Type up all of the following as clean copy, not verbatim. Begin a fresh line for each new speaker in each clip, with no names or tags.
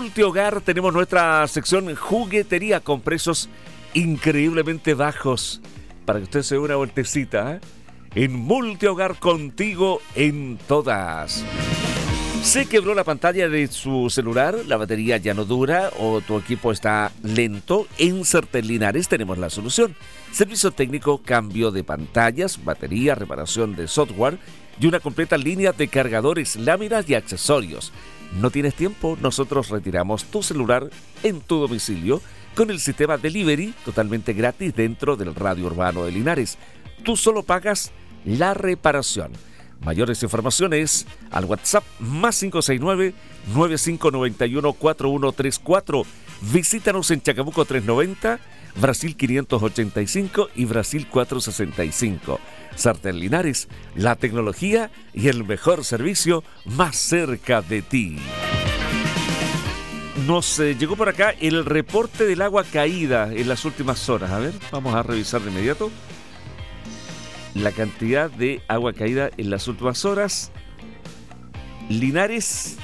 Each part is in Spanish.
Multihogar tenemos nuestra sección juguetería con precios increíblemente bajos para que usted se dé una vueltecita, ¿eh? En Multihogar, contigo en todas. ¿Se quebró la pantalla de su celular? ¿La batería ya no dura o tu equipo está lento? En Certel Linares tenemos la solución. Servicio técnico, cambio de pantallas, batería, reparación de software y una completa línea de cargadores, láminas y accesorios. ¿No tienes tiempo? Nosotros retiramos tu celular en tu domicilio con el sistema Delivery totalmente gratis dentro del radio urbano de Linares. Tú solo pagas la reparación. Mayores informaciones al WhatsApp más 569-9591-4134. Visítanos en Chacabuco 390, Brasil 585 y Brasil 465. Certel Linares, la tecnología y el mejor servicio más cerca de ti. Nos llegó por acá el reporte del agua caída en las últimas horas. A ver, vamos a revisar de inmediato la cantidad de agua caída en las últimas horas. Linares,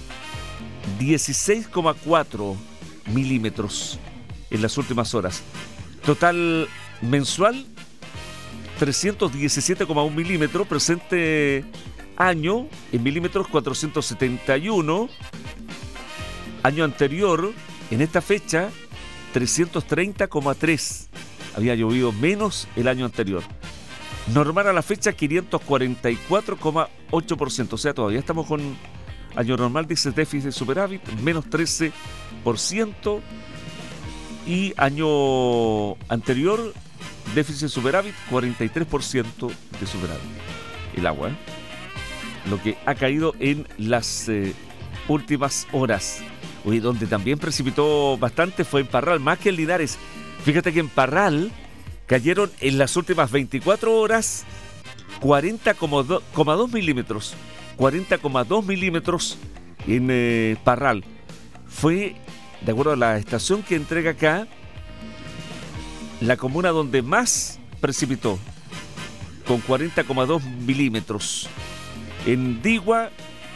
16,4 milímetros en las últimas horas. Total mensual, 317,1 milímetros. Presente año en milímetros, 471. Año anterior, en esta fecha, 330,3. Había llovido menos el año anterior. Normal a la fecha, 544,8%. O sea, todavía estamos con año normal, dice déficit superávit, menos 13%. Y año anterior, déficit superávit, 43% de superávit. El agua, ¿eh? Lo que ha caído en las últimas horas. Oye, donde también precipitó bastante fue en Parral, más que en Linares. Fíjate que en Parral cayeron en las últimas 24 horas 40,2 milímetros. 40,2 milímetros en Parral. Fue, de acuerdo a la estación que entrega acá, la comuna donde más precipitó, con 40,2 milímetros. En Digua,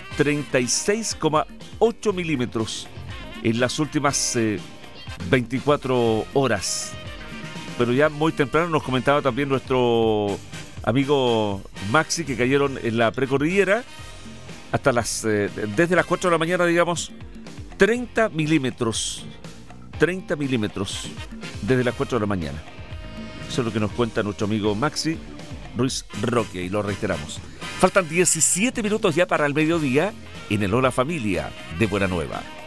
36,8 milímetros en las últimas 24 horas. Pero ya muy temprano nos comentaba también nuestro amigo Maxi que cayeron en la precordillera hasta desde las 4 de la mañana, digamos, 30 milímetros. 30 milímetros desde las 4 de la mañana. Eso es lo que nos cuenta nuestro amigo Maxi Ruiz Roque, y lo reiteramos. Faltan 17 minutos ya para el mediodía en el Hola Familia de Buena Nueva.